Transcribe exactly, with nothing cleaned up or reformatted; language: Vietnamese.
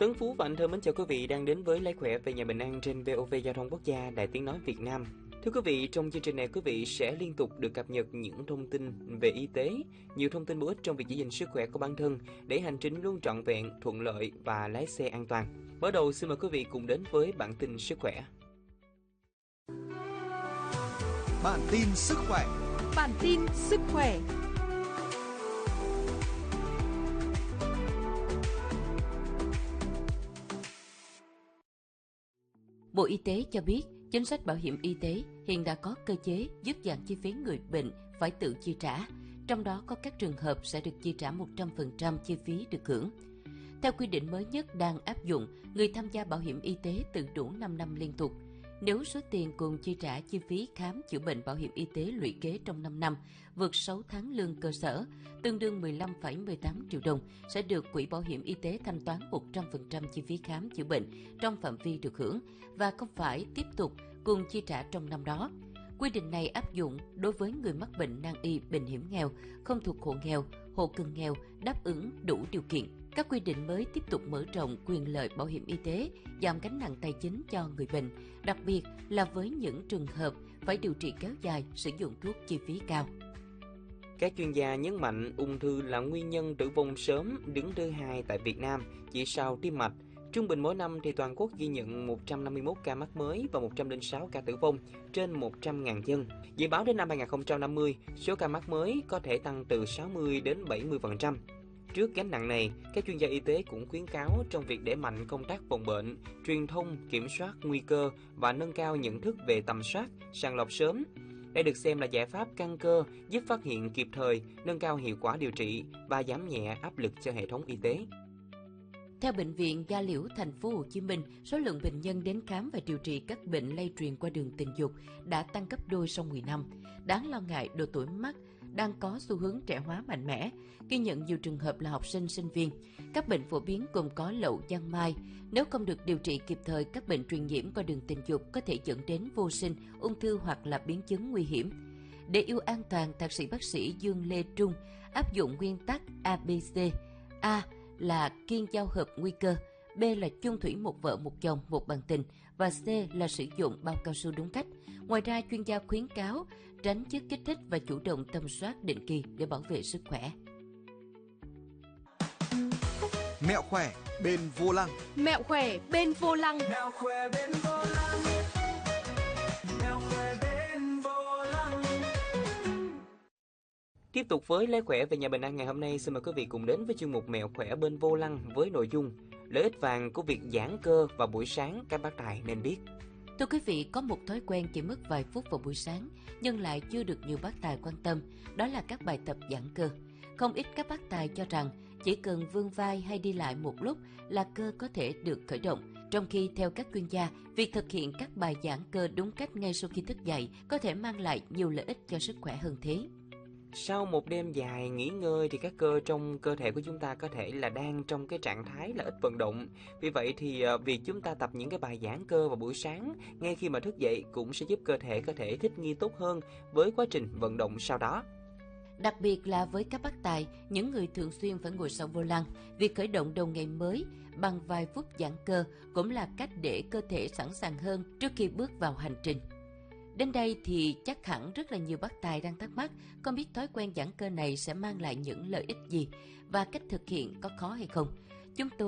Tấn Phú và Anh Thơ mến chào quý vị đang đến với Lấy Khỏe về Nhà Bình An trên vê o vê Giao thông Quốc gia, Đài Tiếng Nói Việt Nam. Thưa quý vị, trong chương trình này quý vị sẽ liên tục được cập nhật những thông tin về y tế, nhiều thông tin bổ ích trong việc giữ gìn sức khỏe của bản thân để hành trình luôn trọn vẹn, thuận lợi và lái xe an toàn. Mở đầu xin mời quý vị cùng đến với bản tin sức khỏe. Bản tin sức khỏe. Bản tin sức khỏe. Bộ Y tế cho biết, chính sách bảo hiểm y tế hiện đã có cơ chế giúp giảm chi phí người bệnh phải tự chi trả, trong đó có các trường hợp sẽ được chi trả một trăm phần trăm chi phí được hưởng. Theo quy định mới nhất đang áp dụng, người tham gia bảo hiểm y tế tự đủ năm năm liên tục. Nếu số tiền cùng chi trả chi phí khám chữa bệnh bảo hiểm y tế lũy kế trong năm năm vượt sáu tháng lương cơ sở, tương đương mười lăm phẩy mười tám triệu đồng, sẽ được Quỹ Bảo hiểm Y tế thanh toán một trăm phần trăm chi phí khám chữa bệnh trong phạm vi được hưởng và không phải tiếp tục cùng chi trả trong năm đó. Quy định này áp dụng đối với người mắc bệnh nan y, bệnh hiểm nghèo, không thuộc hộ nghèo, hộ cận nghèo, đáp ứng đủ điều kiện. Các quy định mới tiếp tục mở rộng quyền lợi bảo hiểm y tế, giảm gánh nặng tài chính cho người bệnh, đặc biệt là với những trường hợp phải điều trị kéo dài, sử dụng thuốc chi phí cao. Các chuyên gia nhấn mạnh ung thư là nguyên nhân tử vong sớm đứng thứ hai tại Việt Nam, chỉ sau tim mạch. Trung bình mỗi năm thì toàn quốc ghi nhận một trăm năm mươi mốt ca mắc mới và một trăm lẻ sáu ca tử vong trên một trăm nghìn dân. Dự báo đến năm hai không năm mươi, số ca mắc mới có thể tăng từ sáu mươi đến bảy mươi phần trăm. Trước gánh nặng này, các chuyên gia y tế cũng khuyến cáo trong việc đẩy mạnh công tác phòng bệnh, truyền thông, kiểm soát nguy cơ và nâng cao nhận thức về tầm soát, sàng lọc sớm. Đây được xem là giải pháp căn cơ giúp phát hiện kịp thời, nâng cao hiệu quả điều trị và giảm nhẹ áp lực cho hệ thống y tế. Theo Bệnh viện Gia Liễu Thành phố Hồ Chí Minh, số lượng bệnh nhân đến khám và điều trị các bệnh lây truyền qua đường tình dục đã tăng gấp đôi sau mười năm. Đáng lo ngại, độ tuổi mắc đang có xu hướng trẻ hóa mạnh mẽ, ghi nhận nhiều trường hợp là học sinh, sinh viên. Các bệnh phổ biến gồm có lậu, giang mai. Nếu không được điều trị kịp thời, các bệnh truyền nhiễm qua đường tình dục có thể dẫn đến vô sinh, ung thư hoặc là biến chứng nguy hiểm. Để yêu an toàn, thạc sĩ bác sĩ Dương Lê Trung áp dụng nguyên tắc a bê xê. A là kiêng giao hợp nguy cơ, B là chung thủy một vợ một chồng một bằng tình và C là sử dụng bao cao su đúng cách. Ngoài ra, chuyên gia khuyến cáo tránh chất kích thích và chủ động tầm soát định kỳ để bảo vệ sức khỏe. Mẹo khỏe bên vô lăng. Mẹo khỏe bên vô lăng. Mẹo khỏe bên vô lăng. Mẹo khỏe bên vô lăng. Tiếp tục với Lấy Khỏe về Nhà Bình An ngày hôm nay, xin mời quý vị cùng đến với chuyên mục Mẹo Khỏe bên vô lăng với nội dung lợi ích vàng của việc giãn cơ vào buổi sáng các bác tài nên biết. Thưa quý vị, có một thói quen chỉ mất vài phút vào buổi sáng nhưng lại chưa được nhiều bác tài quan tâm, đó là các bài tập giãn cơ. Không ít các bác tài cho rằng chỉ cần vươn vai hay đi lại một lúc là cơ có thể được khởi động. Trong khi theo các chuyên gia, việc thực hiện các bài giãn cơ đúng cách ngay sau khi thức dậy có thể mang lại nhiều lợi ích cho sức khỏe hơn thế. Sau một đêm dài nghỉ ngơi thì các cơ trong cơ thể của chúng ta có thể là đang trong cái trạng thái là ít vận động. Vì vậy thì việc chúng ta tập những cái bài giãn cơ vào buổi sáng ngay khi mà thức dậy cũng sẽ giúp cơ thể có thể thích nghi tốt hơn với quá trình vận động sau đó. Đặc biệt là với các bác tài, những người thường xuyên phải ngồi sau vô lăng, việc khởi động đầu ngày mới bằng vài phút giãn cơ cũng là cách để cơ thể sẵn sàng hơn trước khi bước vào hành trình. Đến đây thì chắc hẳn rất là nhiều bác tài đang thắc mắc không biết thói quen giãn cơ này sẽ mang lại những lợi ích gì và cách thực hiện có khó hay không. Chúng tôi